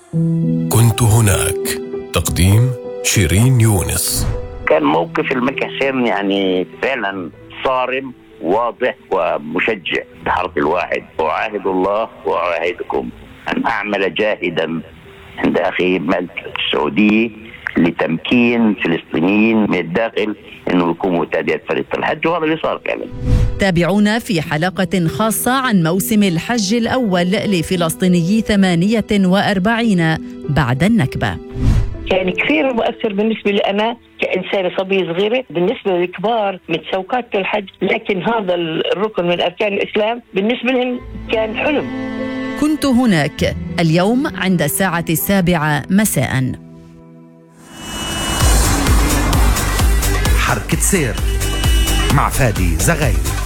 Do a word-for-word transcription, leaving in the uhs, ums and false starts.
كنت هناك. تقديم شيرين يونس. كان موقف المكاسين يعني فعلا صارم واضح ومشجع. بحرف الواحد: أعاهد الله وأعاهدكم أن أعمل جاهدا عند أخي مالك السعودية لتمكين فلسطينيين من الداخل أنه يكونوا تادية فريق الحج، وهذا اللي صار فعلا. تابعونا في حلقة خاصة عن موسم الحج الأول لفلسطينيي ثمانية وأربعين بعد النكبة. كان كثير مؤثر بالنسبة لي أنا كإنسانة صبية صغيرة. بالنسبة للكبار متسوقات الحج، لكن هذا الركن من أركان الإسلام بالنسبة لهم كان حلم. كنت هناك اليوم عند الساعة السابعة مساء. حركة سير مع فادي زغير.